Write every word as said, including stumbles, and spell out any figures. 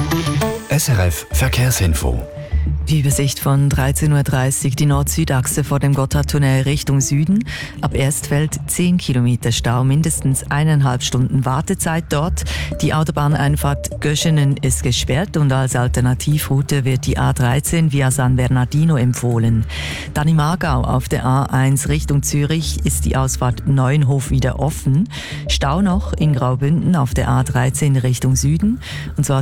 S R F Verkehrsinfo. Die Übersicht von dreizehn Uhr dreißig, die Nord-Süd-Achse vor dem Gotthardtunnel Richtung Süden. Ab Erstfeld zehn Kilometer Stau, mindestens eineinhalb Stunden Wartezeit dort. Die Autobahneinfahrt Göschenen ist gesperrt und als Alternativroute wird die A dreizehn via San Bernardino empfohlen. Dann im Aargau auf der A eins Richtung Zürich ist die Ausfahrt Neuenhof wieder offen. Stau noch in Graubünden auf der A dreizehn Richtung Süden, und zwar